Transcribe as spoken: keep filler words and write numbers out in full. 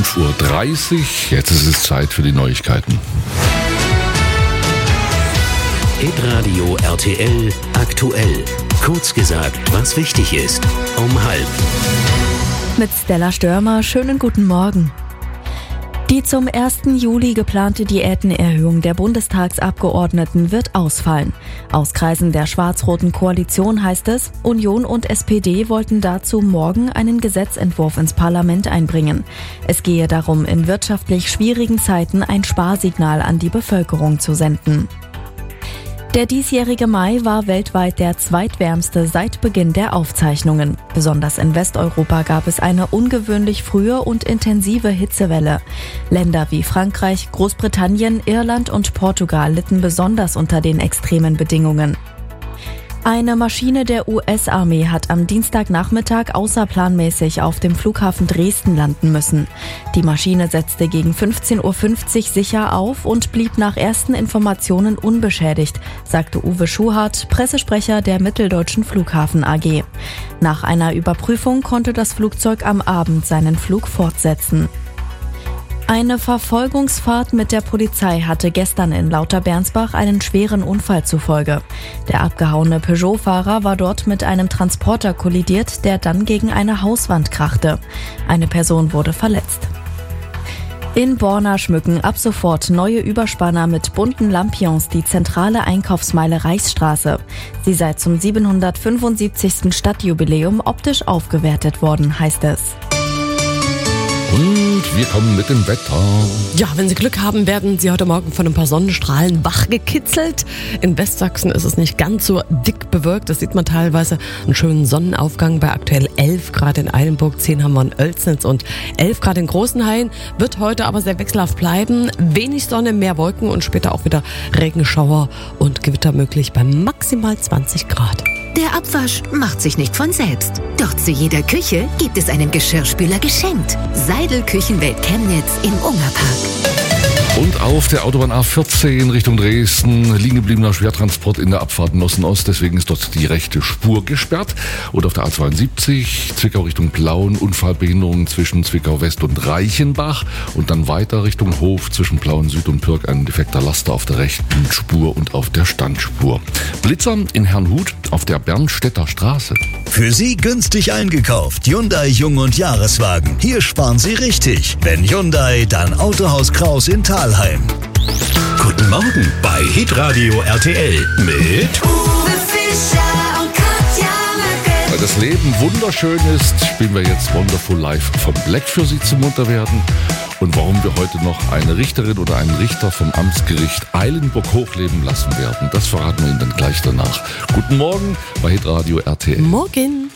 fünf Uhr dreißig. Jetzt ist es Zeit für die Neuigkeiten. Hitradio R T L aktuell. Kurz gesagt, was wichtig ist. Um halb. Mit Stella Störmer, schönen guten Morgen. Die zum ersten Juli geplante Diätenerhöhung der Bundestagsabgeordneten wird ausfallen. Aus Kreisen der schwarz-roten Koalition heißt es, Union und S P D wollten dazu morgen einen Gesetzentwurf ins Parlament einbringen. Es gehe darum, in wirtschaftlich schwierigen Zeiten ein Sparsignal an die Bevölkerung zu senden. Der diesjährige Mai war weltweit der zweitwärmste seit Beginn der Aufzeichnungen. Besonders in Westeuropa gab es eine ungewöhnlich frühe und intensive Hitzewelle. Länder wie Frankreich, Großbritannien, Irland und Portugal litten besonders unter den extremen Bedingungen. Eine Maschine der U S-Armee hat am Dienstagnachmittag außerplanmäßig auf dem Flughafen Dresden landen müssen. Die Maschine setzte gegen fünfzehn Uhr fünfzig sicher auf und blieb nach ersten Informationen unbeschädigt, sagte Uwe Schuhart, Pressesprecher der Mitteldeutschen Flughafen A G. Nach einer Überprüfung konnte das Flugzeug am Abend seinen Flug fortsetzen. Eine Verfolgungsfahrt mit der Polizei hatte gestern in Lauterbernsbach einen schweren Unfall zur Folge. Der abgehauene Peugeot-Fahrer war dort mit einem Transporter kollidiert, der dann gegen eine Hauswand krachte. Eine Person wurde verletzt. In Borna schmücken ab sofort neue Überspanner mit bunten Lampions die zentrale Einkaufsmeile Reichsstraße. Sie sei zum siebenhundertfünfundsiebzigsten Stadtjubiläum optisch aufgewertet worden, heißt es. Und wir kommen mit dem Wetter. Ja, wenn Sie Glück haben, werden Sie heute Morgen von ein paar Sonnenstrahlen wachgekitzelt. In Westsachsen ist es nicht ganz so dick bewölkt. Das sieht man teilweise. Einen schönen Sonnenaufgang bei aktuell elf Grad in Eilenburg, zehn haben wir in Oelsnitz und elf Grad in Großenhain. Wird heute aber sehr wechselhaft bleiben. Wenig Sonne, mehr Wolken und später auch wieder Regenschauer und Gewitter möglich bei maximal zwanzig Grad. Der Abwasch macht sich nicht von selbst. Doch zu jeder Küche gibt es einen Geschirrspüler geschenkt. Seidel Küchenwelt Chemnitz im Ungerpark. Und auf der Autobahn A vierzehn Richtung Dresden liegen gebliebener Schwertransport in der Abfahrt Nossen-Ost. Deswegen ist dort die rechte Spur gesperrt. Und auf der A zweiundsiebzig Zwickau Richtung Plauen Unfallbehinderung zwischen Zwickau West und Reichenbach. Und dann weiter Richtung Hof zwischen Plauen Süd und Pirk ein defekter Laster auf der rechten Spur und auf der Standspur. Blitzer in Herrnhut auf der Bernstädter Straße. Für Sie günstig eingekauft. Hyundai Jung- und Jahreswagen. Hier sparen Sie richtig. Wenn Hyundai, dann Autohaus Kraus in Thalheim. Guten Morgen bei Hitradio R T L mit Uwe Fischer und Katja Möcke. Weil das Leben wunderschön ist, spielen wir jetzt Wonderful Life von Black für Sie zum Munterwerden. Und warum wir heute noch eine Richterin oder einen Richter vom Amtsgericht Eilenburg hochleben lassen werden, das verraten wir Ihnen dann gleich danach. Guten Morgen bei Hitradio R T L. Morgen.